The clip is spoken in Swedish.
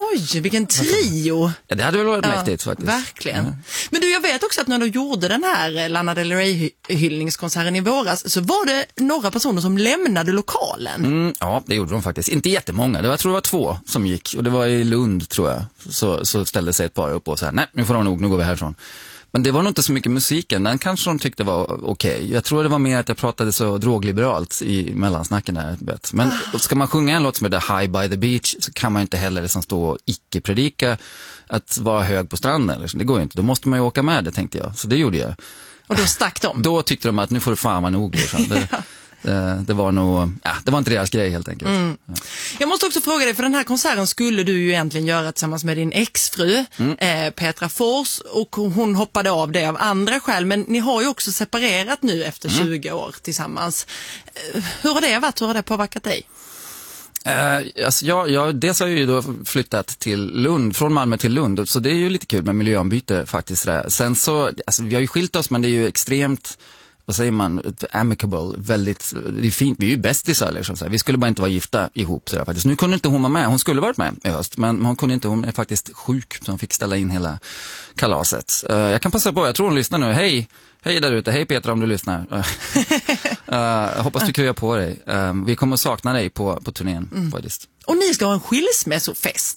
Oj, vilken trio! Ja, det hade väl varit mäktigt faktiskt. Verkligen. Ja. Men du, jag vet också att när du gjorde den här Lana Del Rey-hyllningskonserten i våras så var det några personer som lämnade lokalen. Ja, det gjorde de faktiskt. Inte jättemånga. Jag tror det var 2 som gick. Och det var i Lund, tror jag. Så ställde sig ett par upp och så här, nej, nu får de nog, nu går vi härifrån. Men det var nog inte så mycket musiken. Den kanske de tyckte var okej. Jag tror det var mer att jag pratade så drogliberalt i mellansnacken där. Men ska man sjunga en låt som heter High by the Beach så kan man inte heller liksom stå och icke-predika att vara hög på stranden. Det går ju inte. Då måste man ju åka med det, tänkte jag. Så det gjorde jag. Och då stack de? Då tyckte de att nu får du fan vara nog. Det var nog, det var inte deras grej helt enkelt. Ja. Jag måste också fråga dig, för den här konserten skulle du ju egentligen göra tillsammans med din exfru Petra Fors, och hon hoppade av det av andra skäl, men ni har ju också separerat nu efter 20 år tillsammans. Hur har det varit? Hur har det påverkat dig? Alltså dels har jag ju då flyttat till Lund, från Malmö till Lund, så det är ju lite kul med miljöombyte faktiskt. Sen så, alltså, vi har ju skilt oss, men det är ju extremt, vad säger man, amicable, väldigt, det är fint, vi är ju bästisar liksom, så här. Vi skulle bara inte vara gifta ihop så där, faktiskt. Nu kunde inte hon vara med, hon skulle varit med i höst, men hon kunde inte, hon är faktiskt sjuk, så hon fick ställa in hela kalaset. Jag kan passa på, jag tror hon lyssnar nu, hej där ute, hej Petra om du lyssnar. Jag hoppas du kryar på dig. Vi kommer att sakna dig på turnén faktiskt. Och ni ska ha en skilsmässofest.